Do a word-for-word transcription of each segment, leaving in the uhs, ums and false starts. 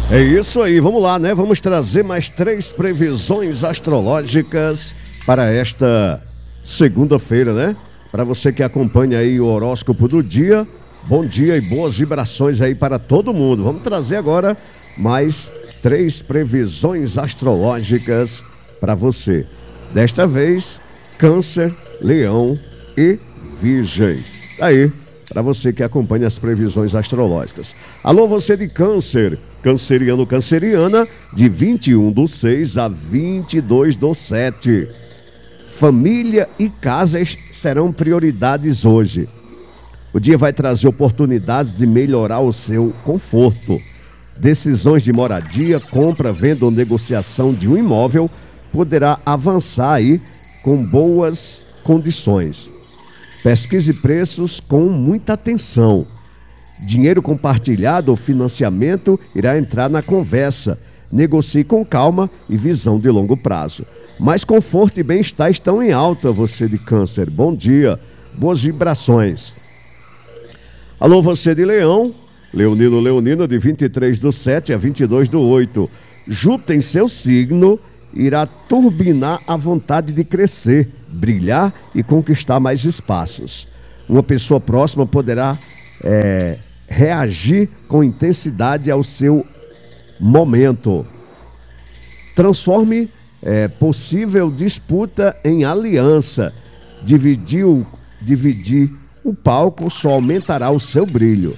É isso aí, vamos lá, né? Vamos trazer mais três previsões astrológicas para esta segunda-feira, né? Para você que acompanha aí o horóscopo do dia, bom dia e boas vibrações aí para todo mundo. Vamos trazer agora mais três previsões astrológicas para você. Desta vez, Câncer, Leão e Virgem. Aí, para você que acompanha as previsões astrológicas. Alô, você de Câncer, canceriano, canceriana, de vinte e um do seis a vinte e dois do sete. Família e casas serão prioridades hoje. O dia vai trazer oportunidades de melhorar o seu conforto. Decisões de moradia, compra, venda ou negociação de um imóvel poderá avançar aí com boas condições. Pesquise preços com muita atenção. Dinheiro compartilhado ou financiamento irá entrar na conversa. Negocie com calma e visão de longo prazo. Mais conforto e bem-estar estão em alta, você de Câncer. Bom dia, boas vibrações. Alô, você de Leão, Leonino, Leonina, de vinte e três do sete a vinte e dois do oito. Júpiter em seu signo irá turbinar a vontade de crescer, brilhar e conquistar mais espaços. Uma pessoa próxima poderá é, reagir com intensidade ao seu momento. Transforme é, possível disputa em aliança. Dividir o, dividir o palco só aumentará o seu brilho.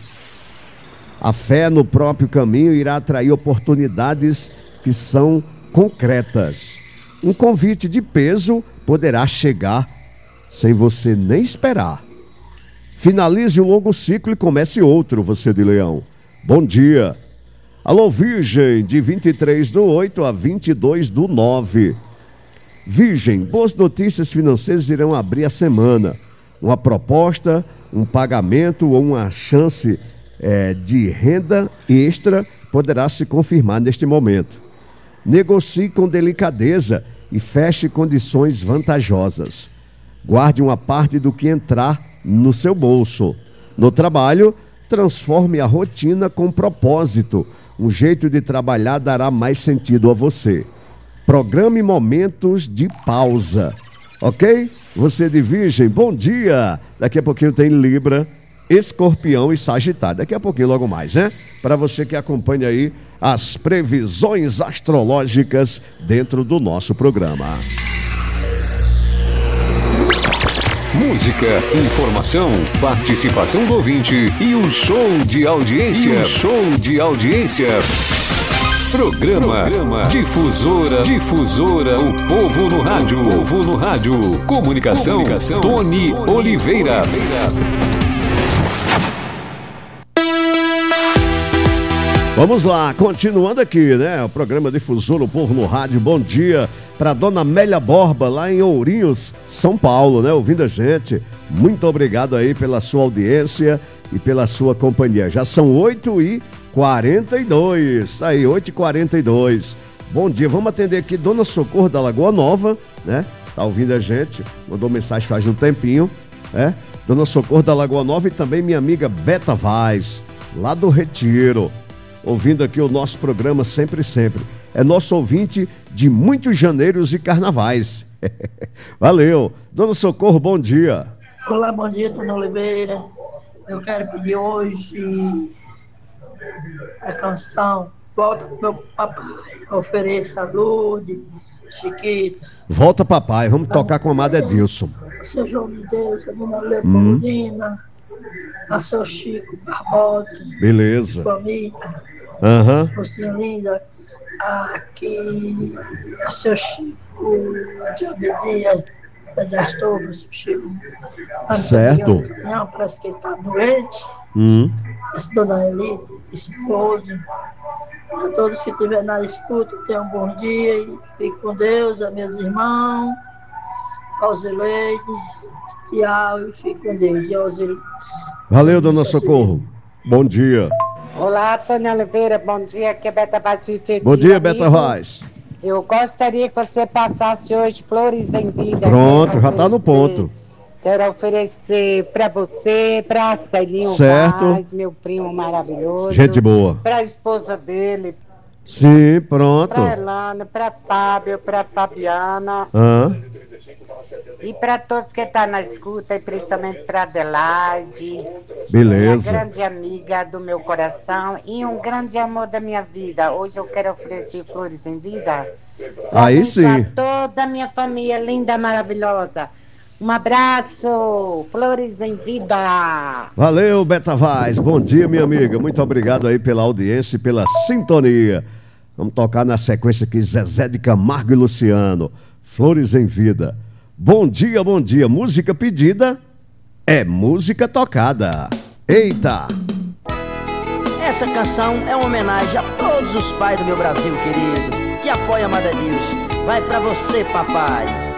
A fé no próprio caminho irá atrair oportunidades que são concretas. Um convite de peso poderá chegar sem você nem esperar. Finalize um longo ciclo e comece outro, você de Leão. Bom dia. Alô, Virgem, de vinte e três do oito a vinte e dois do nove. Virgem, boas notícias financeiras irão abrir a semana. Uma proposta, um pagamento ou uma chance é, de renda extra poderá se confirmar neste momento. Negocie com delicadeza e feche condições vantajosas. Guarde uma parte do que entrar no seu bolso. No trabalho, transforme a rotina com propósito. Um jeito de trabalhar dará mais sentido a você. Programe momentos de pausa. Ok? Você de Virgem, bom dia! Daqui a pouquinho tem Libra, Escorpião e Sagitário. Daqui a pouquinho, logo mais, né? Para você que acompanha aí as previsões astrológicas dentro do nosso programa. Música, informação, participação do ouvinte e um show de audiência. E um show de audiência. Programa, Programa Difusora, Difusora, o povo no rádio, o povo no rádio. Comunicação, Comunicação Tony Oliveira. Vamos lá, continuando aqui, né? O programa Difusora, o povo no rádio. Bom dia para dona Amélia Borba, lá em Ourinhos, São Paulo, né? Ouvindo a gente. Muito obrigado aí pela sua audiência e pela sua companhia. Já são oito e quarenta e dois. Aí, oito e quarenta e dois. Bom dia, vamos atender aqui Dona Socorro da Lagoa Nova, né? Tá ouvindo a gente, mandou mensagem faz um tempinho, né? Dona Socorro da Lagoa Nova e também minha amiga Beta Vaz, lá do Retiro. Ouvindo aqui o nosso programa sempre, sempre. É nosso ouvinte de muitos janeiros e carnavais. Valeu. Dona Socorro, bom dia. Olá, bom dia, Dona Oliveira. Eu quero pedir hoje a canção Volta pro Meu Papai. Ofereça saúde, Chiquita. Volta, papai. Vamos tocar com a amada Edilson. Seu João de Deus, a Dona Leopoldina. Hum. A seu Chico Barbosa. Beleza. Família. Aham. Uhum. Você linda. Aqui. A seu Chico de Abedia. Das Torres, Chico. Certo. Não, parece que ele está doente. Hum. Essa Dona Elite, esposo. A todos que estiverem na escuta, tenham um bom dia. E fique com Deus, a meus irmãos. Alzileide, Tiago, e fique com Deus. E Alzileide. Valeu, Dona Socorro. Bom dia. Olá, Tânia Oliveira, bom dia, aqui é Beta Vaz. Bom dia, Beta Vaz. Eu gostaria que você passasse hoje Flores em Vida. Pronto, já tá no ponto. Quero oferecer para você, para Celinho certo. Vaz, meu primo maravilhoso. Gente boa. Para a esposa dele, Sim, pronto. Pra Elane, pra Fábio, pra Fabiana. Ah. E pra todos que estão na escuta, e principalmente pra Adelaide. Beleza. Minha grande amiga do meu coração e um grande amor da minha vida. Hoje eu quero oferecer flores em vida. Aí sim. Toda a minha família linda, maravilhosa. Um abraço, flores em vida. Valeu, Beta Vaz. Bom dia, minha amiga. Muito obrigado aí pela audiência e pela sintonia. Vamos tocar na sequência aqui Zezé de Camargo e Luciano. Flores em vida. Bom dia, bom dia. Música pedida é música tocada. Eita! Essa canção é uma homenagem a todos os pais do meu Brasil querido, que apoia a Madre Deus. Vai pra você, papai.